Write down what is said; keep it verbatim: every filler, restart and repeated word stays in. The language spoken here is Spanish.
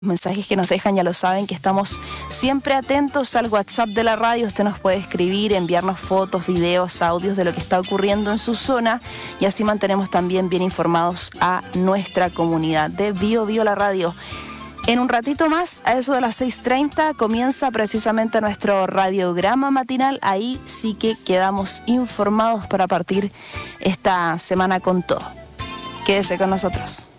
Mensajes que nos dejan, ya lo saben, que estamos siempre atentos al WhatsApp de la radio. Usted nos puede escribir, enviarnos fotos, videos, audios de lo que está ocurriendo en su zona y así mantenemos también bien informados a nuestra comunidad de Bio Bio la Radio. En un ratito más, a eso de las seis treinta, comienza precisamente nuestro radiograma matinal. Ahí sí que quedamos informados para partir esta semana con todo. Quédese con nosotros.